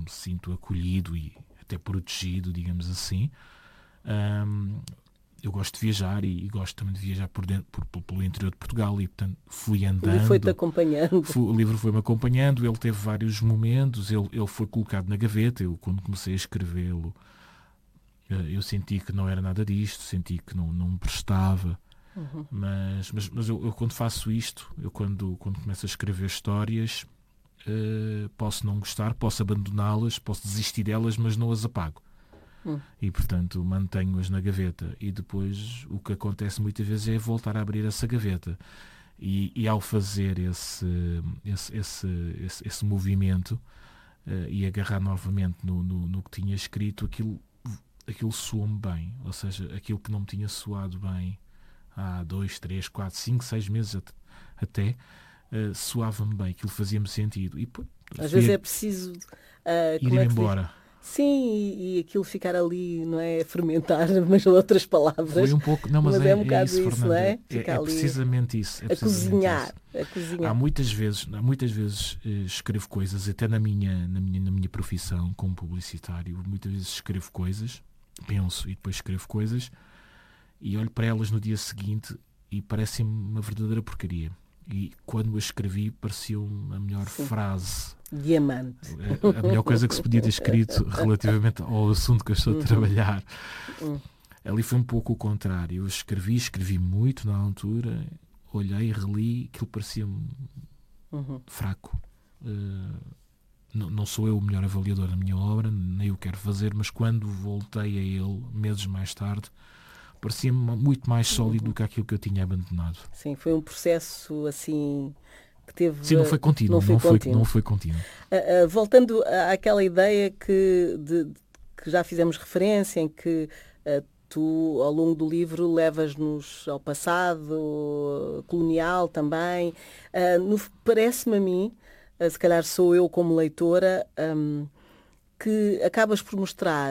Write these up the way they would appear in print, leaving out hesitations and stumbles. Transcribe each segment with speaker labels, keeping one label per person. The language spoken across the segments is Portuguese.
Speaker 1: me sinto acolhido e até protegido, digamos assim. Eu gosto de viajar e gosto também de viajar pelo interior de Portugal e, portanto, fui andando.
Speaker 2: E foi-te acompanhando.
Speaker 1: O livro foi-me acompanhando, ele teve vários momentos, ele foi colocado na gaveta. Eu, quando comecei a escrevê-lo, eu senti que não era nada disto, senti que não me prestava. Mas eu quando faço isto, eu quando começo a escrever histórias, posso não gostar, posso abandoná-las, posso desistir delas, mas não as apago. E, portanto, mantenho-as na gaveta. E depois o que acontece muitas vezes é voltar a abrir essa gaveta. E ao fazer esse movimento e agarrar novamente no que tinha escrito, aquilo soou-me bem. Ou seja, aquilo que não me tinha soado bem há 2, 3, 4, 5, 6 meses até, soava-me bem, aquilo fazia-me sentido. E,
Speaker 2: às vezes é preciso
Speaker 1: ir embora.
Speaker 2: Sim, e aquilo ficar ali, não é? Fermentar, mas outras palavras.
Speaker 1: Foi um pouco, não, mas
Speaker 2: é um bocado
Speaker 1: isso,
Speaker 2: isso,
Speaker 1: Fernanda,
Speaker 2: não é?
Speaker 1: É precisamente isso.
Speaker 2: A cozinhar.
Speaker 1: Há muitas vezes escrevo coisas, até na minha profissão como publicitário, muitas vezes escrevo coisas, penso e depois escrevo coisas e olho para elas no dia seguinte e parecem-me uma verdadeira porcaria. E quando a escrevi parecia-me a melhor frase.
Speaker 2: Diamante.
Speaker 1: A melhor coisa que se podia ter escrito relativamente ao assunto que eu estou a trabalhar. Ali foi um pouco o contrário. Eu escrevi muito na altura, olhei, reli, aquilo parecia-me fraco. Não sou eu o melhor avaliador da minha obra, nem o quero fazer, mas quando voltei a ele, meses mais tarde, parecia-me muito mais sólido do que aquilo que eu tinha abandonado.
Speaker 2: Sim, foi um processo assim que teve...
Speaker 1: Sim, não foi contínuo. Não foi contínuo.
Speaker 2: Voltando àquela ideia que já fizemos referência, em que tu, ao longo do livro, levas-nos ao passado colonial também. Parece-me a mim, se calhar sou eu como leitora, que acabas por mostrar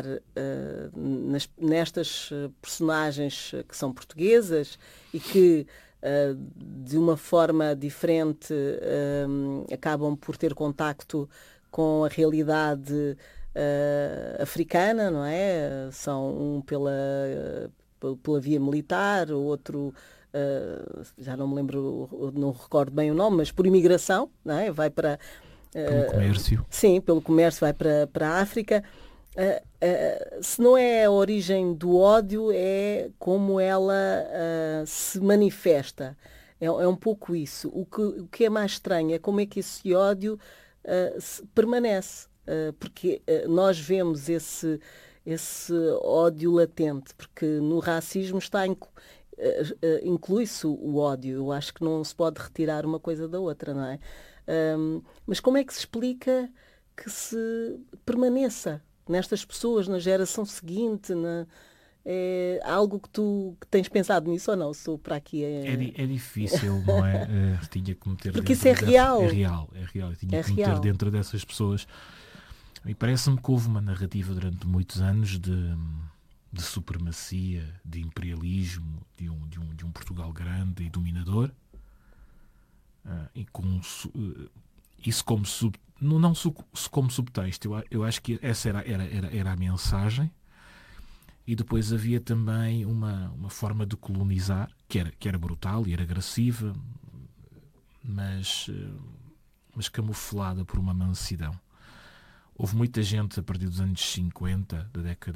Speaker 2: nestas personagens que são portuguesas e que de uma forma diferente acabam por ter contacto com a realidade africana, não é? São um pela via militar, o outro já não me lembro, não recordo bem o nome, mas por imigração, não é? Vai para
Speaker 1: pelo comércio.
Speaker 2: Sim, pelo comércio vai para a África. Se não é a origem do ódio, é como ela se manifesta. É um pouco isso. O que é mais estranho é como é que esse ódio permanece. Porque nós vemos esse ódio latente, porque no racismo inclui-se o ódio. Eu acho que não se pode retirar uma coisa da outra, não é? Mas como é que se explica que se permaneça nestas pessoas, na geração seguinte? É algo que tu tens pensado nisso ou não? Sou para aqui.
Speaker 1: É difícil, não é? Tinha que meter.
Speaker 2: Porque isso é real.
Speaker 1: É real. Eu tinha que meter dentro dessas pessoas. E parece-me que houve uma narrativa durante muitos anos de supremacia, de imperialismo, de um Portugal grande e dominador. E com isso como como subtexto. Eu acho que essa era a mensagem. E depois havia também uma forma de colonizar que era brutal e era agressiva, mas camuflada por uma mansidão. Houve muita gente a partir dos anos 50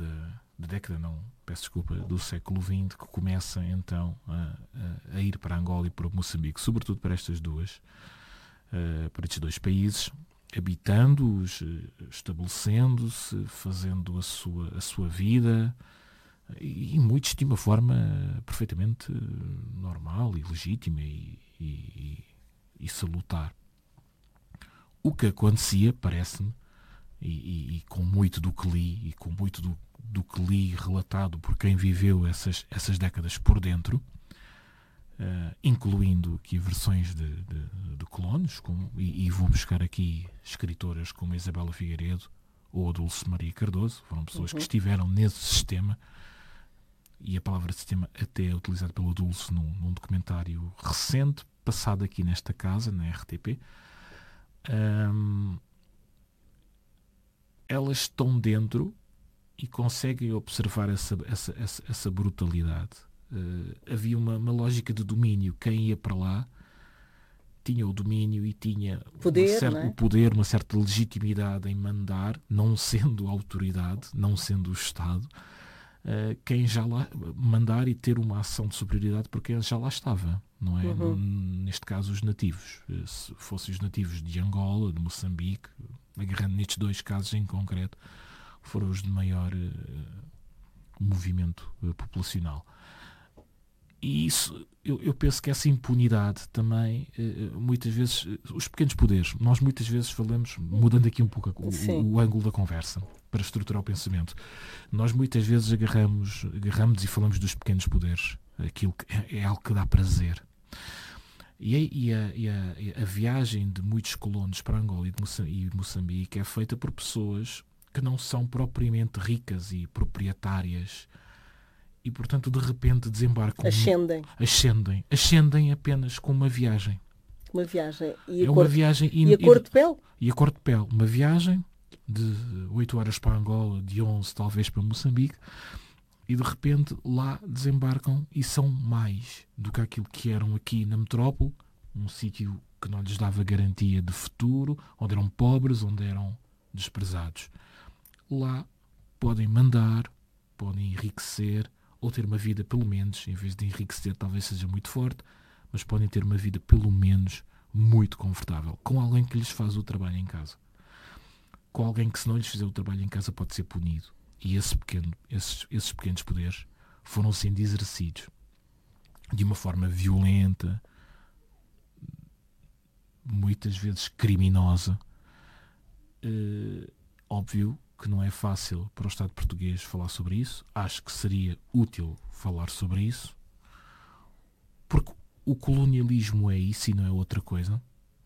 Speaker 1: do século XX, que começa então a ir para Angola e para Moçambique, sobretudo para para estes dois países, habitando-os, estabelecendo-se, fazendo a sua vida, e muitos de uma forma perfeitamente normal e legítima e salutar. O que acontecia, parece-me, e com muito do que li, e com muito do que li relatado por quem viveu essas décadas por dentro, incluindo aqui versões de colonos, e vou buscar aqui escritoras como Isabela Figueiredo ou a Dulce Maria Cardoso, foram pessoas que estiveram nesse sistema, e a palavra sistema até é utilizada pelo Dulce num documentário recente, passado aqui nesta casa, na RTP. elas estão dentro e conseguem observar essa brutalidade. Havia uma lógica de domínio. Quem ia para lá tinha o domínio e tinha o poder, uma certa legitimidade em mandar, não sendo a autoridade, não sendo o Estado, quem já lá mandar e ter uma ação de superioridade porque já lá estava, não é? Neste caso os nativos, se fossem os nativos de Angola, de Moçambique, agarrando nestes 2 casos em concreto, foram os de maior movimento populacional. E isso, eu penso que essa impunidade também, muitas vezes, os pequenos poderes, nós muitas vezes falamos, mudando aqui um pouco o ângulo da conversa, para estruturar o pensamento, nós muitas vezes agarramos e falamos dos pequenos poderes, aquilo que é algo que dá prazer. E a viagem de muitos colonos para Angola e Moçambique é feita por pessoas que não são propriamente ricas e proprietárias, e portanto de repente desembarcam, ascendem apenas com uma viagem.
Speaker 2: E
Speaker 1: uma viagem
Speaker 2: e a cor de pele?
Speaker 1: E a cor de pele. Uma viagem de 8 horas para Angola, de 11 talvez para Moçambique, e de repente lá desembarcam e são mais do que aquilo que eram aqui na metrópole, um sítio que não lhes dava garantia de futuro, onde eram pobres, onde eram desprezados. Lá podem mandar, podem enriquecer, ou ter uma vida, pelo menos, em vez de enriquecer, talvez seja muito forte, mas podem ter uma vida, pelo menos, muito confortável, com alguém que lhes faz o trabalho em casa. Com alguém que, se não lhes fizer o trabalho em casa, pode ser punido. E esses pequenos poderes foram sendo exercidos de uma forma violenta, muitas vezes criminosa. Óbvio que não é fácil para o Estado português falar sobre isso. Acho que seria útil falar sobre isso, porque o colonialismo é isso e não é outra coisa.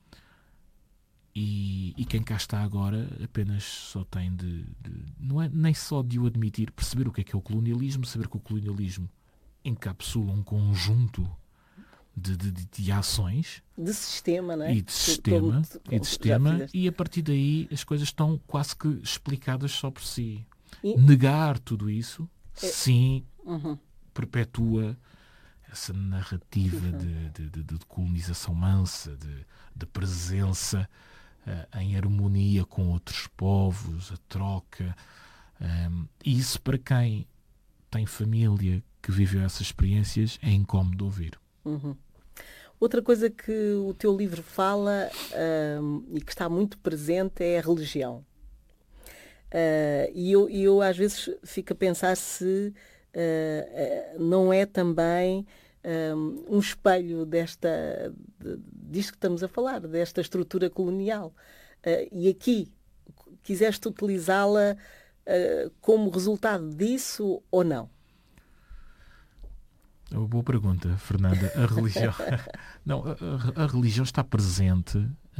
Speaker 1: E quem cá está agora apenas só tem não é nem só de o admitir, perceber o que é o colonialismo, saber que o colonialismo encapsula um conjunto de ações,
Speaker 2: de sistema, não é?
Speaker 1: E de sistema, e a partir daí as coisas estão quase que explicadas só por si. Negar tudo isso, sim, perpetua essa narrativa de colonização mansa, de presença em harmonia com outros povos, a troca. E isso, para quem tem família que viveu essas experiências, é incómodo ouvir.
Speaker 2: Outra coisa que o teu livro fala e que está muito presente é a religião. E eu às vezes fico a pensar se não é também um espelho disto que estamos a falar, desta estrutura colonial. E aqui, quiseste utilizá-la como resultado disso ou não?
Speaker 1: É uma boa pergunta, Fernanda. A religião, não, a religião está presente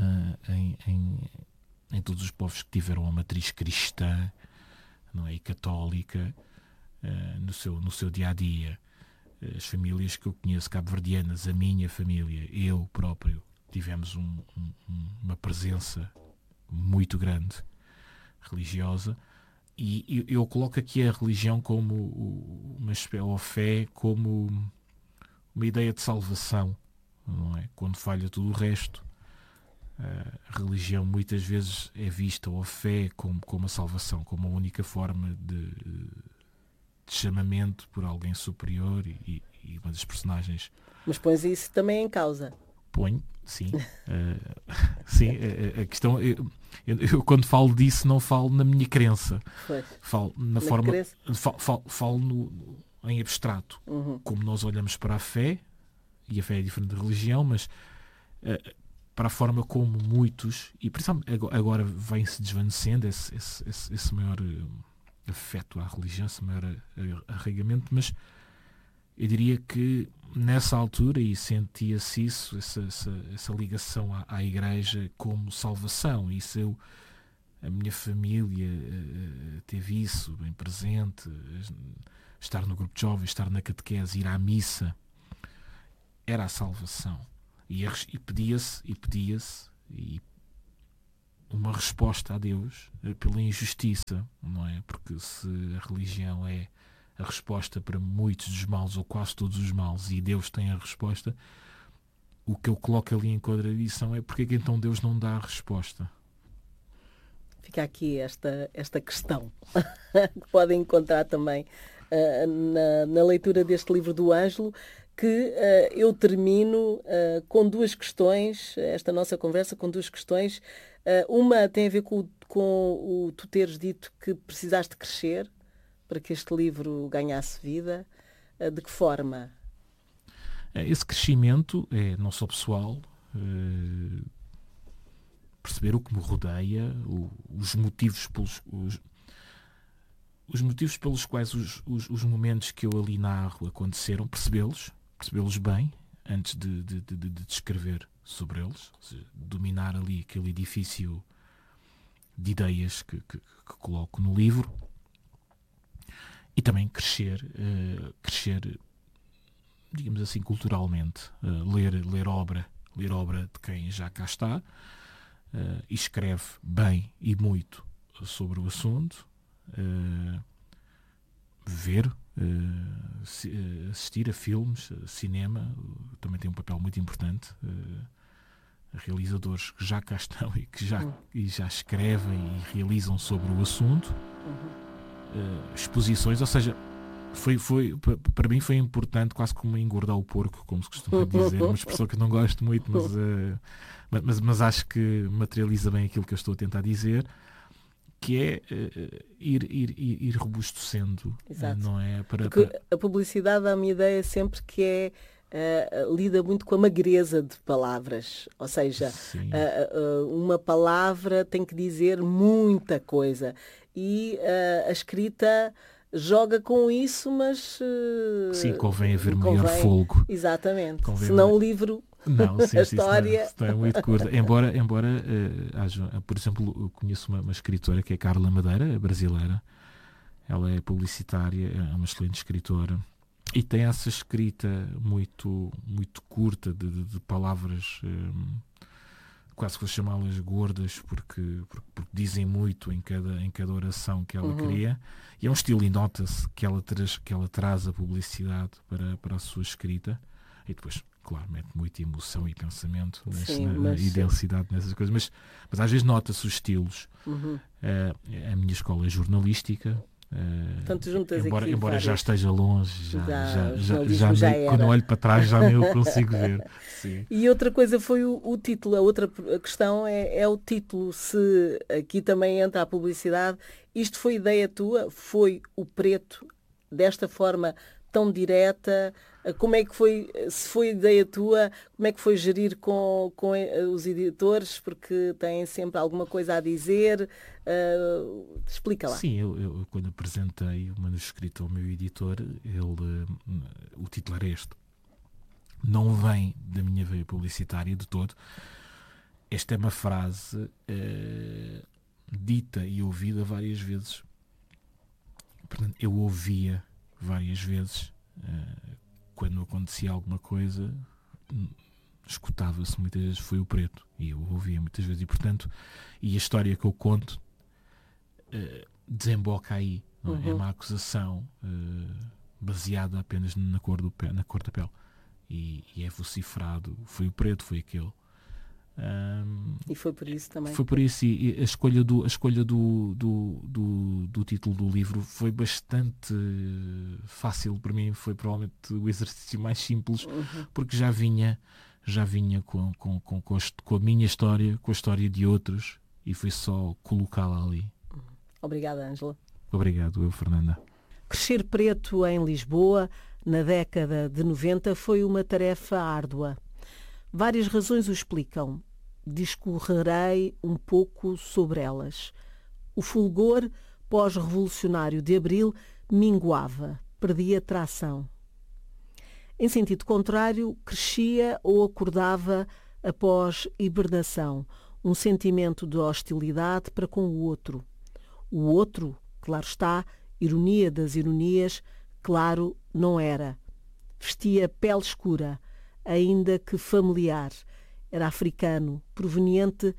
Speaker 1: em todos os povos que tiveram a matriz cristã, não é, e católica no seu dia a dia. As famílias que eu conheço cabo-verdianas, a minha família, eu próprio, tivemos uma presença muito grande religiosa. E eu coloco aqui a religião como ou a fé como uma ideia de salvação, não é? Quando falha tudo o resto, a religião muitas vezes é vista, ou a fé, como a salvação, como a única forma de chamamento por alguém superior e uma das personagens.
Speaker 2: Mas pões isso também em causa?
Speaker 1: Ponho, sim. Sim, a questão... Eu quando falo disso não falo na minha crença.
Speaker 2: Pois.
Speaker 1: Falo na forma... Falo em abstrato. Como nós olhamos para a fé, e a fé é diferente da religião, mas para a forma como muitos, e principalmente agora vem-se desvanecendo esse maior afeto à religião, esse maior arraigamento, mas eu diria que nessa altura, e sentia-se isso, essa ligação à Igreja como salvação. Isso a minha família teve isso bem presente, estar no grupo de jovens, estar na catequese, ir à missa, era a salvação. E pedia-se, e uma resposta a Deus pela injustiça, não é? Porque se a religião é a resposta para muitos dos males, ou quase todos os males, e Deus tem a resposta, o que eu coloco ali em contradição é porque é que então Deus não dá a resposta?
Speaker 2: Fica aqui esta questão que podem encontrar também na leitura deste livro do Ângelo, que eu termino com duas questões, esta nossa conversa com duas questões. Uma tem a ver com o tu teres dito que precisaste crescer para que este livro ganhasse vida. De que forma?
Speaker 1: Esse crescimento é não só pessoal, perceber o que me rodeia, os motivos pelos quais os momentos que eu ali narro aconteceram, percebê-los bem, antes de descrever sobre eles, ou seja, dominar ali aquele edifício de ideias que coloco no livro, e também crescer, digamos assim, culturalmente, ler obra de quem já cá está, e escreve bem e muito sobre o assunto, ver, assistir a filmes, a cinema, também tem um papel muito importante, realizadores que já cá estão e que já escrevem e realizam sobre o assunto, exposições, ou seja, para mim foi importante, quase como engordar o porco, como se costuma dizer, uma expressão que eu não gosto muito, mas acho que materializa bem aquilo que eu estou a tentar dizer, que é ir robustecendo. Não é?
Speaker 2: Porque a publicidade, a minha ideia é sempre que lida muito com a magreza de palavras, ou seja, uma palavra tem que dizer muita coisa, e a escrita joga com isso, mas...
Speaker 1: sim, convém haver maior folgo.
Speaker 2: Exatamente. Senão o livro, a história...
Speaker 1: Não é muito curta. Embora haja, por exemplo, eu conheço uma escritora que é Carla Madeira, brasileira. Ela é publicitária, é uma excelente escritora. E tem essa escrita muito, muito curta de palavras... quase que vou chamá-las gordas, porque dizem muito em cada oração que ela cria, e é um estilo, e nota-se que ela traz a publicidade para a sua escrita, e depois, claro, mete muita emoção e pensamento e densidade nessas coisas, mas às vezes nota-se os estilos. A minha escola é jornalística.
Speaker 2: Portanto, juntas
Speaker 1: embora já esteja longe, já quando eu olho para trás já nem eu consigo ver. Sim.
Speaker 2: E outra coisa foi o título. A outra questão é o título. Se aqui também entra a publicidade, isto foi ideia tua? Foi o preto desta forma tão direta? Como é que foi, se foi ideia tua, como é que foi gerir com os editores, porque têm sempre alguma coisa a dizer? Explica lá.
Speaker 1: Sim, eu quando apresentei o manuscrito ao meu editor, o título era este. Não vem da minha veia publicitária de todo. Esta é uma frase dita e ouvida várias vezes. Portanto, eu ouvia várias vezes quando acontecia alguma coisa, escutava-se muitas vezes, foi o preto, e eu ouvia muitas vezes, e portanto, e a história que eu conto desemboca aí, não é? É uma acusação baseada apenas na cor da pele, e é vocifrado, foi o preto, foi aquele.
Speaker 2: E foi por isso também.
Speaker 1: Foi por isso, e a escolha do título do livro foi bastante fácil para mim, foi provavelmente o exercício mais simples, porque já vinha com a minha história, com a história de outros, e foi só colocá-la ali.
Speaker 2: Obrigada, Ângela.
Speaker 1: Obrigado, Fernanda.
Speaker 2: Crescer preto em Lisboa, na década de 90, foi uma tarefa árdua. Várias razões o explicam. Discorrerei um pouco sobre elas. O fulgor pós-revolucionário de Abril minguava, perdia tração. Em sentido contrário, crescia ou acordava após hibernação, um sentimento de hostilidade para com o outro. O outro, claro está, ironia das ironias, claro não era. Vestia pele escura, ainda que familiar. Era africano, proveniente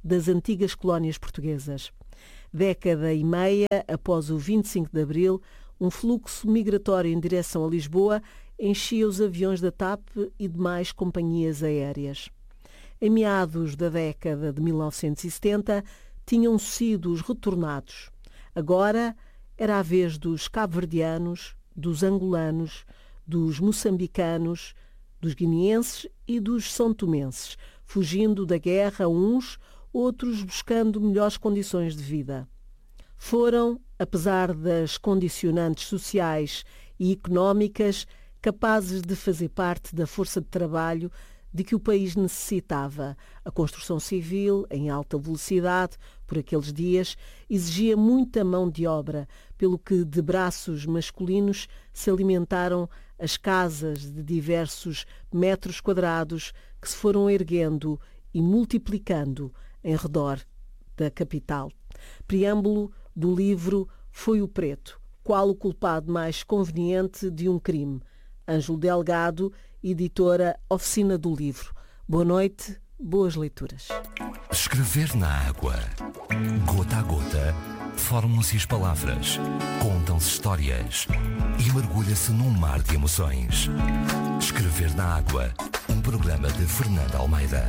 Speaker 2: das antigas colónias portuguesas. Década e meia após o 25 de Abril, um fluxo migratório em direção a Lisboa enchia os aviões da TAP e demais companhias aéreas. Em meados da década de 1970, tinham sido os retornados. Agora era a vez dos cabo-verdianos, dos angolanos, dos moçambicanos, dos guineenses e dos são-tomenses, fugindo da guerra uns, outros buscando melhores condições de vida. Foram, apesar das condicionantes sociais e económicas, capazes de fazer parte da força de trabalho de que o país necessitava. A construção civil, em alta velocidade, por aqueles dias, exigia muita mão de obra, pelo que de braços masculinos se alimentaram as casas de diversos metros quadrados que se foram erguendo e multiplicando em redor da capital. Preâmbulo do livro Foi o Preto, qual o culpado mais conveniente de um crime? Ângelo Delgado, editora Oficina do Livro. Boa noite, boas leituras.
Speaker 3: Escrever na água. Gota a gota, formam-se as palavras, contam-se histórias e mergulha-se num mar de emoções. Escrever na água, um programa de Fernanda Almeida.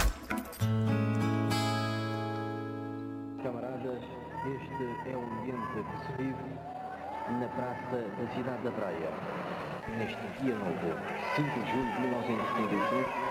Speaker 4: Camaradas, este é o ambiente que se vive na praça da cidade da Praia. Neste dia novo, 5 de julho de 1975,